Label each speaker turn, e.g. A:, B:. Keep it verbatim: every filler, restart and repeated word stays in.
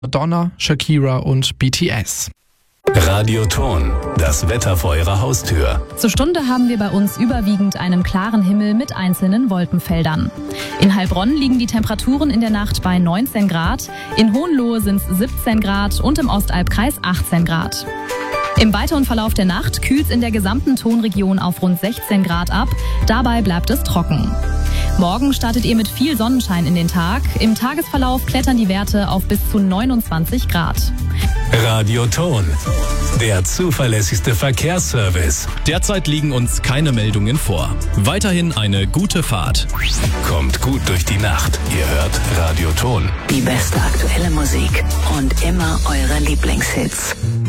A: Madonna, Shakira und B T S.
B: Radioton, das Wetter vor Ihrer Haustür.
C: Zur Stunde haben wir bei uns überwiegend einen klaren Himmel mit einzelnen Wolkenfeldern. In Heilbronn liegen die Temperaturen in der Nacht bei neunzehn Grad, in Hohenlohe sind es siebzehn Grad und im Ostalbkreis achtzehn Grad. Im weiteren Verlauf der Nacht kühlt es in der gesamten Tonregion auf rund sechzehn Grad ab, dabei bleibt es trocken. Morgen startet ihr mit viel Sonnenschein in den Tag. Im Tagesverlauf klettern die Werte auf bis zu neunundzwanzig Grad.
B: Radioton, der zuverlässigste Verkehrsservice.
D: Derzeit liegen uns keine Meldungen vor. Weiterhin eine gute Fahrt.
B: Kommt gut durch die Nacht. Ihr hört Radioton.
E: Die beste aktuelle Musik und immer eure Lieblingshits.